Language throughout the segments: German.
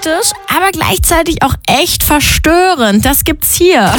praktisch, aber gleichzeitig auch echt verstörend. Das gibt's hier.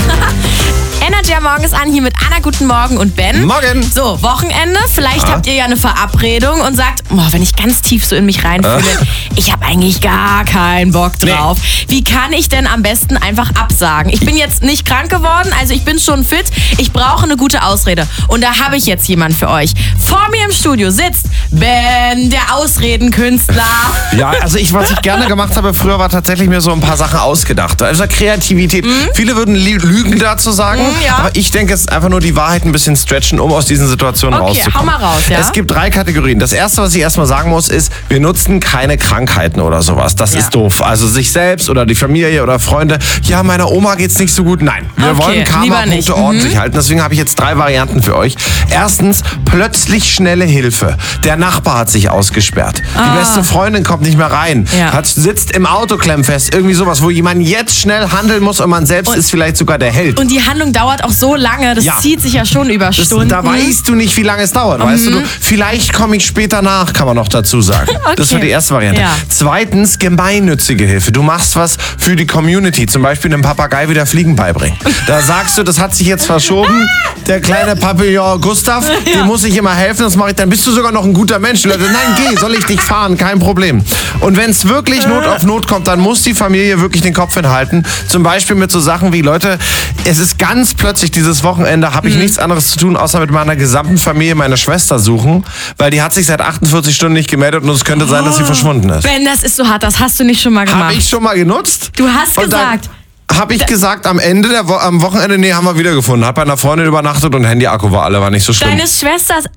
Energy am Morgen ist an, hier mit Anna, guten Morgen und Ben. Morgen. So, Wochenende. Vielleicht habt ihr ja eine Verabredung und sagt, wenn ich ganz tief so in mich reinfühle, ich habe eigentlich gar keinen Bock drauf. Nee. Wie kann ich denn am besten einfach absagen? Ich bin jetzt nicht krank geworden, also ich bin schon fit. Ich brauche eine gute Ausrede. Und da habe ich jetzt jemanden für euch. Vor mir im Studio sitzt Ben, der Ausredenkünstler. Ja, also was ich gerne gemacht habe früher, war tatsächlich mir so ein paar Sachen ausgedacht. Also Kreativität. Viele würden Lügen dazu sagen, aber ich denke, es ist einfach nur die Wahrheit ein bisschen stretchen, um aus diesen Situationen rauszukommen. Hau mal raus, ja? Es gibt 3 Kategorien. Das erste, was ich erstmal sagen muss, ist, wir nutzen keine Krankheiten oder sowas. Das ist doof. Also sich selbst oder die Familie oder Freunde, ja, meiner Oma geht's nicht so gut. Nein, wir wollen Karma-Punkte ordentlich halten. Deswegen habe ich jetzt 3 Varianten für euch. Erstens, plötzlich schnelle Hilfe. Der Nachbar hat sich ausgesperrt. Die beste Freundin kommt nicht mehr rein. Sitzt im Auto klemmfest. Irgendwie sowas, wo jemand jetzt schnell handeln muss und man selbst ist vielleicht sogar der Held. Und die Handlung dauert auch so lange, das zieht sich ja schon über Stunden. Da weißt du nicht, wie lange es dauert. Weißt du, vielleicht komme ich später nach, kann man noch dazu sagen. Das war die erste Variante. Ja. Zweitens, gemeinnützige Hilfe. Du machst was für die Community. Zum Beispiel einem Papagei wieder Fliegen beibringen. Da sagst du, das hat sich jetzt verschoben. Der kleine Papillon Gustav, dem muss ich immer helfen. Das mache ich, dann bist du sogar noch ein guter Mensch. Die Leute, nein, geh, soll ich dich fahren? Kein Problem. Und wenn es wirklich Not auf Not kommt, dann muss die Familie wirklich den Kopf hinhalten. Zum Beispiel mit so Sachen wie, Leute, es ist ganz plötzlich dieses Wochenende, habe ich nichts anderes zu tun, außer mit meiner gesamten Familie meine Schwester suchen, weil die hat sich seit 48 Stunden nicht gemeldet und es könnte sein, dass sie verschwunden ist. Ben, das ist so hart, das hast du nicht schon mal gemacht. Habe ich schon mal genutzt? Du hast gesagt. Habe ich gesagt, am Wochenende, haben wir wiedergefunden. Hab bei einer Freundin übernachtet und Handy-Akku war alle, war nicht so schlimm. Deine Schwester ist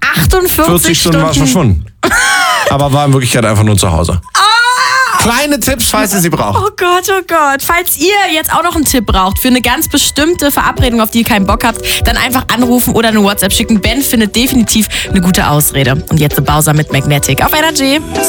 48 Stunden war verschwunden. Aber war in Wirklichkeit einfach nur zu Hause. Kleine Tipps, falls ihr sie braucht. Oh Gott, oh Gott. Falls ihr jetzt auch noch einen Tipp braucht für eine ganz bestimmte Verabredung, auf die ihr keinen Bock habt, dann einfach anrufen oder eine WhatsApp schicken. Ben findet definitiv eine gute Ausrede. Und jetzt The Bowser mit Magnetic auf Energy.